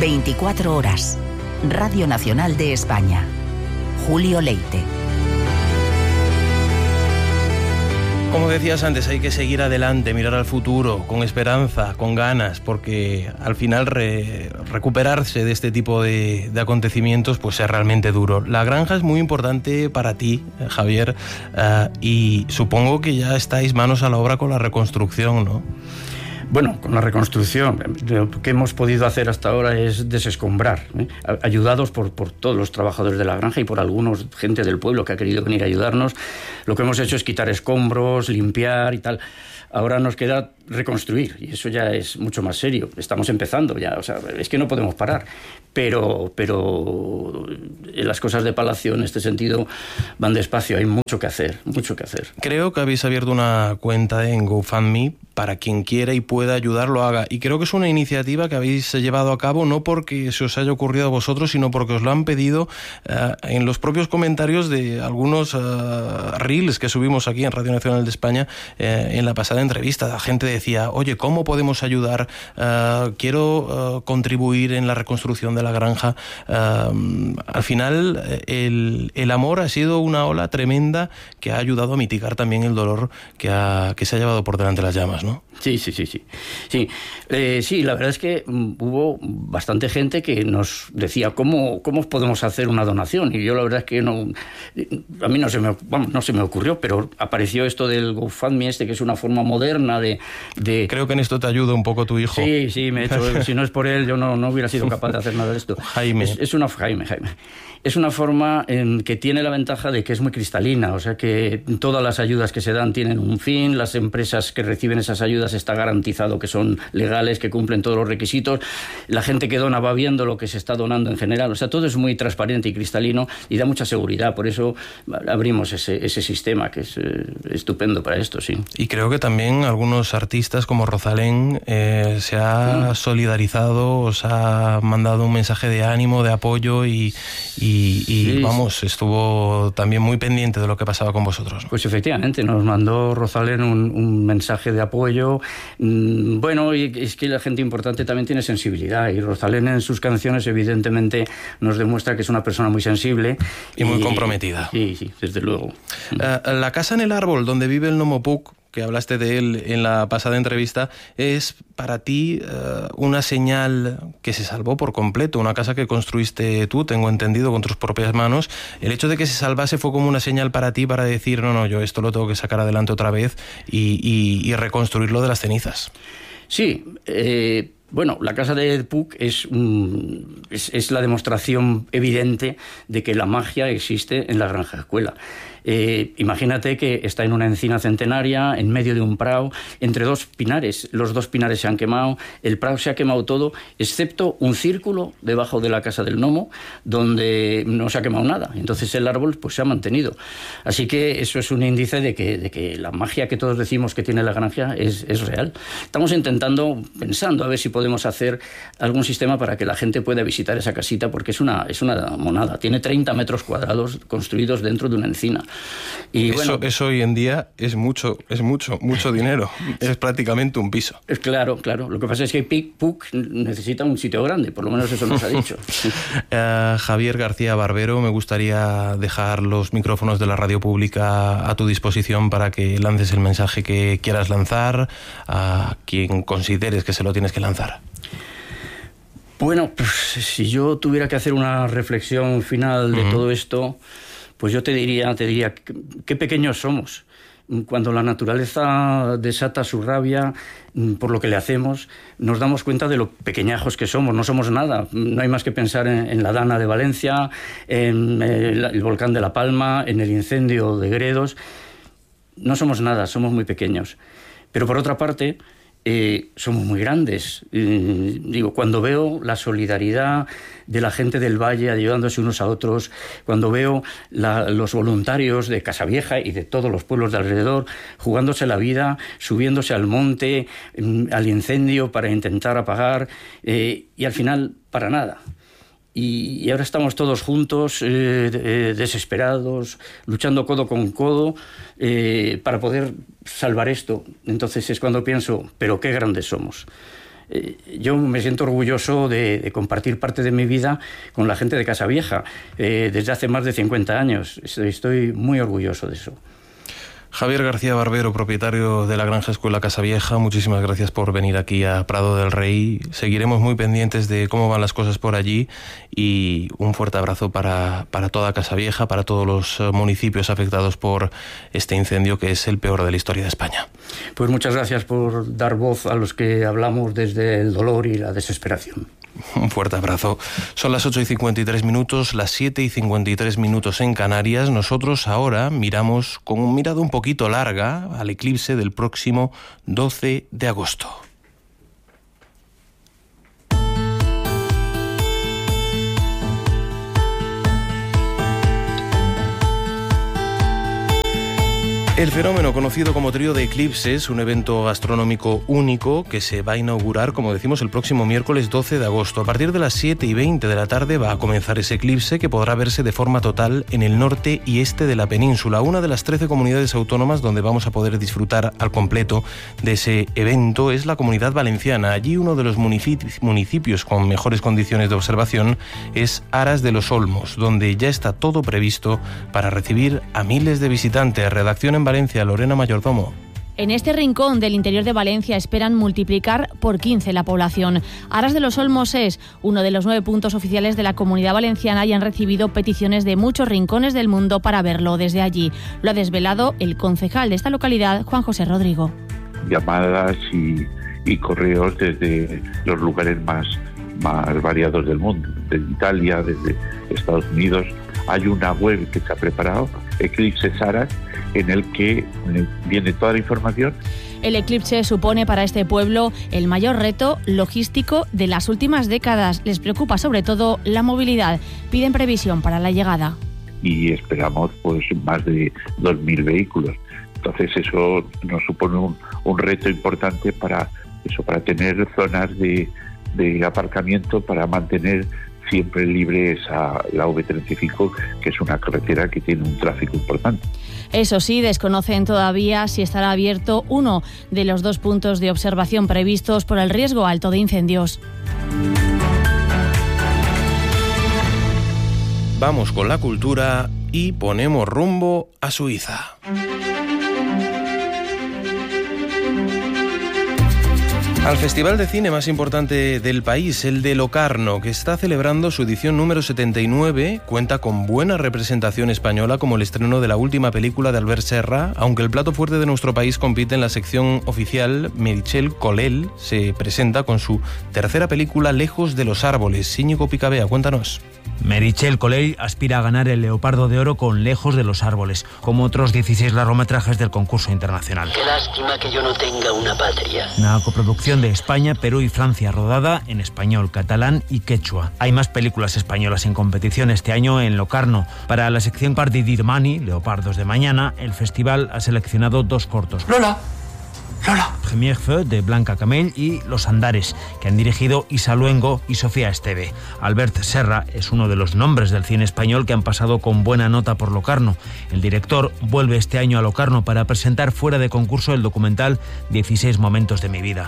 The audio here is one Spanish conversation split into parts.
24 horas. Radio Nacional de España. Julio Leite. Como decías antes, hay que seguir adelante, mirar al futuro, con esperanza, con ganas, porque al final recuperarse de este tipo de acontecimientos pues es realmente duro. La granja es muy importante para ti, Javier, y supongo que ya estáis manos a la obra con la reconstrucción, ¿no? Bueno, con la reconstrucción, lo que hemos podido hacer hasta ahora es desescombrar, ayudados por todos los trabajadores de la granja y por algunos gente del pueblo que ha querido venir a ayudarnos. Lo que hemos hecho es quitar escombros, limpiar y tal. Ahora nos queda reconstruir y eso ya es mucho más serio. Estamos empezando ya, o sea, es que no podemos parar. Pero las cosas de Palacio en este sentido van despacio, hay mucho que hacer, mucho que hacer. Creo que habéis abierto una cuenta en GoFundMe para quien quiera y pueda ayudar lo haga. Y creo que es una iniciativa que habéis llevado a cabo no porque se os haya ocurrido a vosotros, sino porque os lo han pedido en los propios comentarios de algunos reels que subimos aquí en Radio Nacional de España en la pasada entrevista. La gente decía, oye, ¿cómo podemos ayudar? Quiero contribuir en la reconstrucción de la granja. Al final, el amor ha sido una ola tremenda que ha ayudado a mitigar también el dolor que se ha llevado por delante las llamas, ¿no? Sí. Sí, la verdad es que hubo bastante gente que nos decía ¿cómo podemos hacer una donación? Y yo la verdad es que a mí no se me ocurrió, pero apareció esto del GoFundMe que es una forma moderna de... Creo que en esto te ayuda un poco tu hijo. Sí, me he hecho, si no es por él yo no hubiera sido capaz de hacer nada de esto. Jaime. Jaime. Es una forma que tiene la ventaja de que es muy cristalina, o sea que todas las ayudas que se dan tienen un fin, las empresas que reciben esas ayudas está garantizado que son legales, que cumplen todos los requisitos, la gente que dona va viendo lo que se está donando en general, o sea, todo es muy transparente y cristalino y da mucha seguridad, por eso abrimos ese sistema que es estupendo para esto, sí. Y creo que también algunos artistas como Rosalén se ha solidarizado, os ha mandado un mensaje de ánimo, de apoyo y vamos, estuvo también muy pendiente de lo que pasaba con vosotros, ¿no? Pues efectivamente, nos mandó Rosalén un mensaje de apoyo. Bueno, y es que la gente importante también tiene sensibilidad y Rosalén en sus canciones evidentemente nos demuestra que es una persona muy sensible. Y muy comprometida. Sí, desde luego. La casa en el árbol donde vive el Gnomo Puck, que hablaste de él en la pasada entrevista, es para ti una señal que se salvó por completo, una casa que construiste tú, tengo entendido, con tus propias manos. El hecho de que se salvase fue como una señal para ti para decir, no, yo esto lo tengo que sacar adelante otra vez y reconstruirlo de las cenizas. Sí, bueno, la casa de Puck es la demostración evidente de que la magia existe en la granja escuela. Imagínate que está en una encina centenaria, en medio de un prado, entre dos pinares. Los dos pinares se han quemado, el prado se ha quemado todo, excepto un círculo debajo de la casa del gnomo, donde no se ha quemado nada. Entonces el árbol pues se ha mantenido. Así que eso es un índice de que la magia que todos decimos que tiene la granja es real. Estamos pensando a ver si podemos hacer algún sistema para que la gente pueda visitar esa casita, porque es una monada. Tiene 30 metros cuadrados construidos dentro de una encina. Y eso hoy en día es mucho dinero. Es prácticamente un piso. Claro. Lo que pasa es que Puck necesita un sitio grande, por lo menos eso nos ha dicho. Javier García Barbero, me gustaría dejar los micrófonos de la radio pública a tu disposición para que lances el mensaje que quieras lanzar a quien consideres que se lo tienes que lanzar. Bueno, pues si yo tuviera que hacer una reflexión final de todo esto, pues yo te diría, qué pequeños somos. Cuando la naturaleza desata su rabia por lo que le hacemos, nos damos cuenta de lo pequeñajos que somos. No somos nada. No hay más que pensar en la Dana de Valencia, en el volcán de La Palma, en el incendio de Gredos. No somos nada, somos muy pequeños. Pero por otra parte, somos muy grandes. Cuando veo la solidaridad de la gente del valle ayudándose unos a otros, cuando veo los voluntarios de Casavieja y de todos los pueblos de alrededor jugándose la vida, subiéndose al monte, al incendio para intentar apagar, y al final para nada. Y ahora estamos todos juntos, desesperados, luchando codo con codo para poder salvar esto. Entonces es cuando pienso, pero qué grandes somos. yo me siento orgulloso de compartir parte de mi vida con la gente de Casavieja desde hace más de 50 años. Estoy muy orgulloso de eso. Javier García Barbero, propietario de la Granja Escuela Casavieja, muchísimas gracias por venir aquí a Prado del Rey. Seguiremos muy pendientes de cómo van las cosas por allí y un fuerte abrazo para toda Casavieja, para todos los municipios afectados por este incendio que es el peor de la historia de España. Pues muchas gracias por dar voz a los que hablamos desde el dolor y la desesperación. Un fuerte abrazo. Son las 8:53, las 7:53 en Canarias. Nosotros ahora miramos con una mirada un poquito larga al eclipse del próximo 12 de agosto. El fenómeno conocido como trío de eclipses, un evento astronómico único que se va a inaugurar, como decimos, el próximo miércoles 12 de agosto. A partir de las 7:20 de la tarde va a comenzar ese eclipse que podrá verse de forma total en el norte y este de la península, una de las 13 comunidades autónomas donde vamos a poder disfrutar al completo de ese evento es la Comunidad Valenciana. Allí uno de los municipios con mejores condiciones de observación es Aras de los Olmos, donde ya está todo previsto para recibir a miles de visitantes. Redacción en Valencia, Lorena Mayordomo. En este rincón del interior de Valencia esperan multiplicar por 15 la población. Aras de los Olmos es uno de los 9 puntos oficiales de la Comunidad Valenciana y han recibido peticiones de muchos rincones del mundo para verlo desde allí. Lo ha desvelado el concejal de esta localidad, Juan José Rodrigo. Llamadas y correos desde los lugares más variados del mundo, desde Italia, desde Estados Unidos. Hay una web que se ha preparado, Eclipses Aras, en el que viene toda la información. El eclipse supone para este pueblo el mayor reto logístico de las últimas décadas. Les preocupa sobre todo la movilidad. Piden previsión para la llegada. Y esperamos pues más de 2.000 vehículos. Entonces eso nos supone un reto importante para tener zonas de aparcamiento, para mantener siempre libre la V35, que es una carretera que tiene un tráfico importante. Eso sí, desconocen todavía si estará abierto uno de los 2 puntos de observación previstos por el riesgo alto de incendios. Vamos con la cultura y ponemos rumbo a Suiza. Al festival de cine más importante del país, el de Locarno, que está celebrando su edición número 79, cuenta con buena representación española como el estreno de la última película de Albert Serra, aunque el plato fuerte de nuestro país compite en la sección oficial. Meritxell Colell se presenta con su tercera película, Lejos de los árboles. Íñigo Picabea, cuéntanos. Meritxell Colell aspira a ganar el Leopardo de Oro con Lejos de los árboles, como otros 16 largometrajes del concurso internacional. Qué lástima que yo no tenga una patria. Una coproducción de España, Perú y Francia, rodada en español, catalán y quechua. Hay más películas españolas en competición este año en Locarno. Para la sección Pardi d'Irmani, Leopardos de Mañana, el festival ha seleccionado 2 cortos. Lola. Premier Feu, de Blanca Camell, y Los Andares, que han dirigido Isa Luengo y Sofía Esteve. Albert Serra es uno de los nombres del cine español que han pasado con buena nota por Locarno. El director vuelve este año a Locarno para presentar fuera de concurso el documental 16 momentos de mi vida.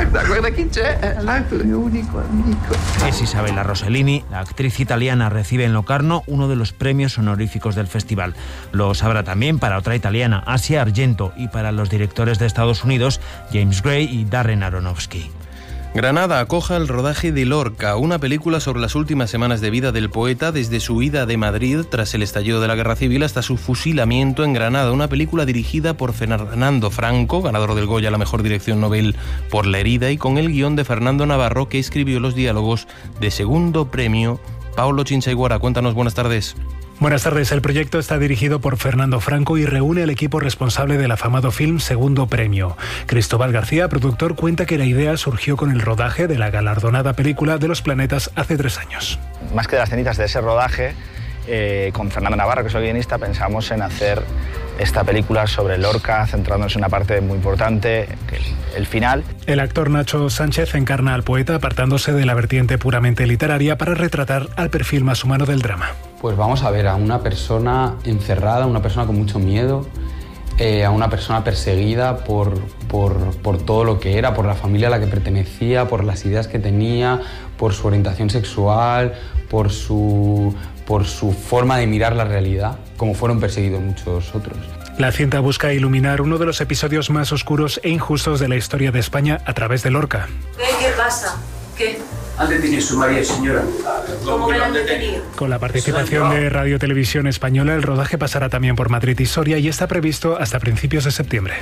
Es Isabella Rossellini, la actriz italiana, recibe en Locarno uno de los premios honoríficos del festival. Lo sabrá también para otra italiana, Asia Argento, y para los directores de Estados Unidos, James Gray y Darren Aronofsky. Granada acoja el rodaje de Lorca, una película sobre las últimas semanas de vida del poeta desde su huida de Madrid tras el estallido de la Guerra Civil hasta su fusilamiento en Granada. Una película dirigida por Fernando Franco, ganador del Goya a la mejor dirección Nobel por La herida, y con el guión de Fernando Navarro, que escribió los diálogos de segundo premio. Paulo Chinchaiguara, cuéntanos, buenas tardes. Buenas tardes. El proyecto está dirigido por Fernando Franco y reúne al equipo responsable del afamado film Segundo Premio. Cristóbal García, productor, cuenta que la idea surgió con el rodaje de la galardonada película de los planetas hace 3 años. Más que de las cenizas de ese rodaje, con Fernando Navarro, que es el guionista, pensamos en hacer esta película sobre Lorca, centrándonos en una parte muy importante, el final. El actor Nacho Sánchez encarna al poeta apartándose de la vertiente puramente literaria para retratar al perfil más humano del drama. Pues vamos a ver a una persona encerrada, una persona con mucho miedo, a una persona perseguida por todo lo que era, por la familia a la que pertenecía, por las ideas que tenía, por su orientación sexual, por su forma de mirar la realidad, como fueron perseguidos muchos otros. La cinta busca iluminar uno de los episodios más oscuros e injustos de la historia de España a través de Lorca. ¿Qué pasa? ¿Qué? Han detenido a su marido, señora. ¿Cómo me lo han detenido? Con la participación de Radio Televisión Española, el rodaje pasará también por Madrid y Soria y está previsto hasta principios de septiembre.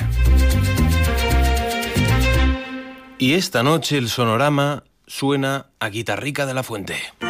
Y esta noche el Sonorama suena a Guitarrica de la Fuente.